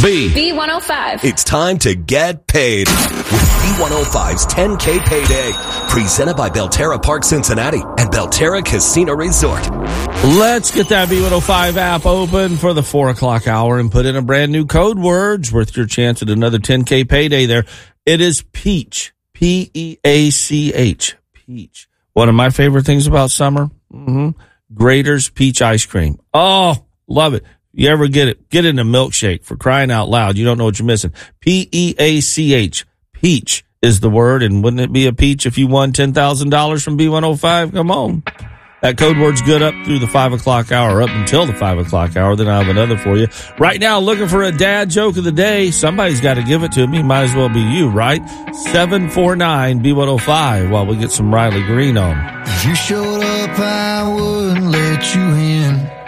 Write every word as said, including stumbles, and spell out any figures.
B. B one oh five. It's time to get paid with B one oh five's ten K Payday. Presented by Belterra Park Cincinnati and Belterra Casino Resort. Let's get that B one oh five app open for the four o'clock hour and put in a brand new code words worth your chance at another ten K payday there. It is Peach. P E A C H. Peach. One of my favorite things about summer, mm-hmm. Grater's Peach Ice Cream. Oh, love it. You ever get it? Get it in a milkshake, for crying out loud. You don't know what you're missing. P E A C H. Peach is the word, and wouldn't it be a peach if you won ten thousand dollars from B one oh five? Come on. That code word's good up through the five o'clock hour, up until the five o'clock hour. Then I have another for you. Right now, looking for a dad joke of the day. Somebody's got to give it to me. Might as well be you, right? seven four nine B one oh five while we get some Riley Green on. If you showed up, I wouldn't let you in.